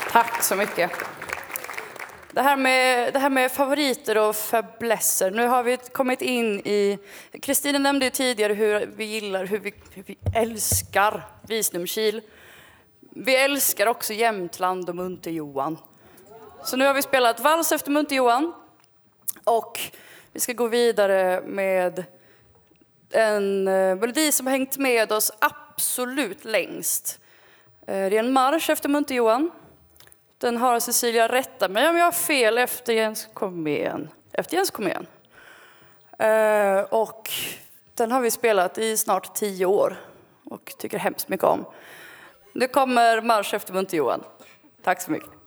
Tack så mycket. Det här med favoriter och fäblesser. Nu har vi kommit in i... Kristina nämnde ju tidigare hur vi älskar Visnumkil. Vi älskar också Jämtland och Munter-Johan. Så nu har vi spelat vals efter Munter-Johan. Och vi ska gå vidare med en melodi som har hängt med oss absolut längst. Det är en marsch efter Munter-Johan. Den har Cecilia rättat mig om jag har fel efter Jens kom igen. Och den har vi spelat i snart 10 år och tycker hemskt mycket om. Nu kommer marsch efter Munter-Johan. Tack så mycket.